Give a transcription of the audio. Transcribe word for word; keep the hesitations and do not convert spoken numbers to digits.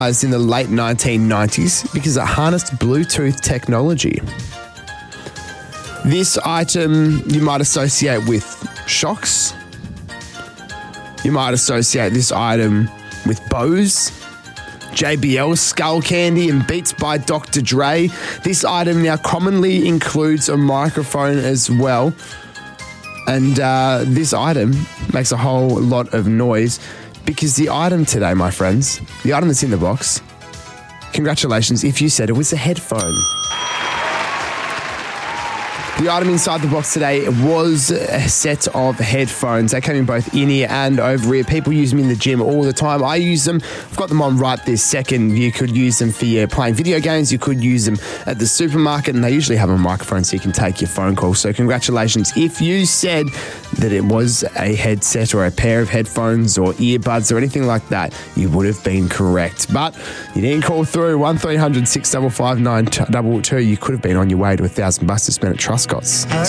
in the late nineteen nineties because it harnessed Bluetooth technology. This item you might associate with shocks. You might associate this item with Bose, J B L, Skull Candy, and Beats by Doctor Dre. This item now commonly includes a microphone as well. And uh, this item makes a whole lot of noise because the item today, my friends, the item that's in the box, congratulations if you said it was a headphone. The item inside the box today was a set of headphones. They came in both in-ear and over-ear. People use them in the gym all the time. I use them. I've got them on right this second. You could use them for your playing video games. You could use them at the supermarket, and they usually have a microphone so you can take your phone call. So congratulations. If you said that it was a headset or a pair of headphones or earbuds or anything like that, you would have been correct. But you didn't call through. one three hundred six five five nine two two. You could have been on your way to a thousand bucks to spend at Truscott's.